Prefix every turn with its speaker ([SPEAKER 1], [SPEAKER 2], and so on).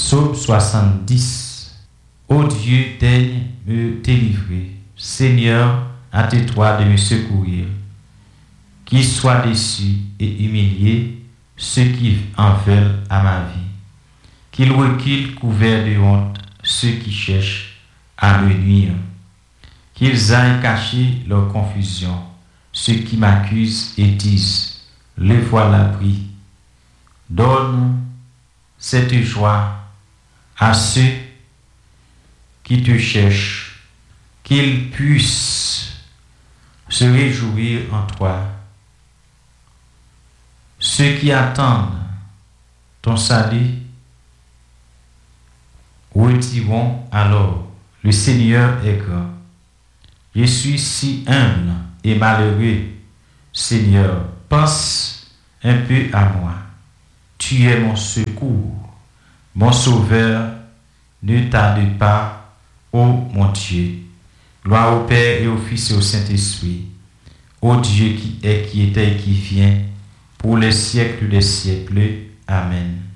[SPEAKER 1] Psaume 70. Ô Dieu, daigne me délivrer. Seigneur, hâte-toi de me secourir. Qu'ils soient déçus et humiliés ceux qui en veulent à ma vie. Qu'ils reculent couverts de honte ceux qui cherchent à me nuire. Qu'ils aillent cacher leur confusion ceux qui m'accusent et disent, le voilà pris. Donne cette joie à ceux qui te cherchent, qu'ils puissent se réjouir en toi. Ceux qui attendent ton salut retiront alors, le Seigneur est grand. Je suis si humble et malheureux. Seigneur, pense un peu à moi. Tu es mon secours, mon sauveur. Ne tarde pas, ô mon Dieu. Gloire au Père et au Fils et au Saint-Esprit. Ô Dieu qui est, qui était et qui vient, pour les siècles des siècles. Amen.